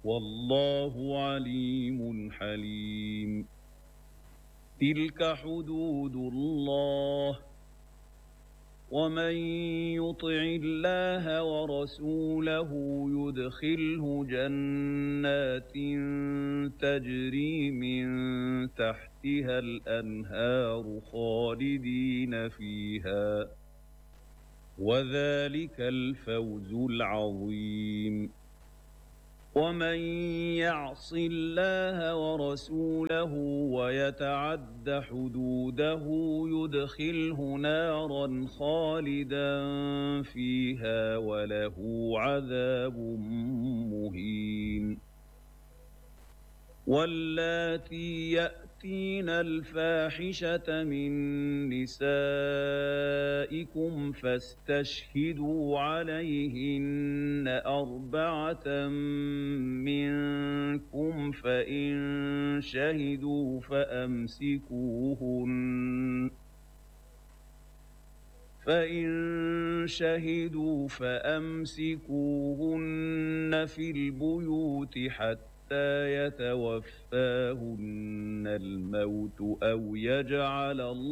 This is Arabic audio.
والله عليم حليم. تلك حدود الله، ومن يطع الله ورسوله يدخله جنات تجري من تحتها الأنهار خالدين فيها، وذلك الفوز العظيم. ومن يعص الله ورسوله ويتعد حدوده يدخله نارا خالدا فيها وله عذاب مهين. واللاتي يأتين الفاحشة من نسائكم فاستشهدوا عليهن أربعة منكم، فإن شهدوا فأمسكوهن في البيوت حتى يتوفاهن الموت أو يجعل الله